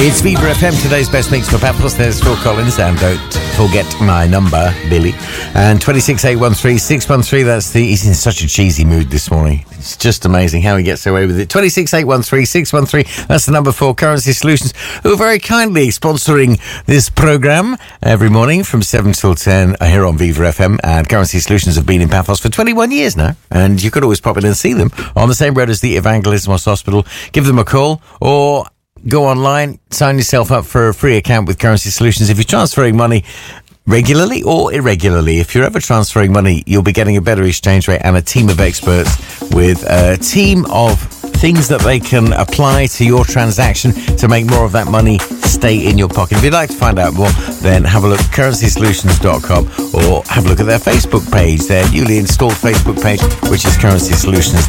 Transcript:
It's Viva FM, today's best mix for Paphos. There's Phil Collins, and don't forget my number, Billy. And 26813 613, he's in such a cheesy mood this morning. It's just amazing how he gets away with it. 26813 613, that's the number for Currency Solutions, who are very kindly sponsoring this programme every morning from 7 till 10 here on Viva FM. And Currency Solutions have been in Paphos for 21 years now, and you could always pop in and see them on the same road as the Evangelismos Hospital. Give them a call, or go online, sign yourself up for a free account with Currency Solutions. If you're transferring money regularly or irregularly, if you're ever transferring money, you'll be getting a better exchange rate and a team of experts with a team of things that they can apply to your transaction to make more of that money stay in your pocket. If you'd like to find out more, then have a look at currencysolutions.com or have a look at their Facebook page, their newly installed Facebook page, which is Currency Solutions.